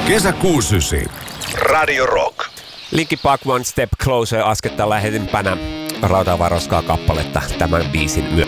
Kesäkuun 9. Radio Rock. Linkin Park One Step Closer asketta lähetimpänä Rautavaaroskaa kappaletta tämän biisin myötä.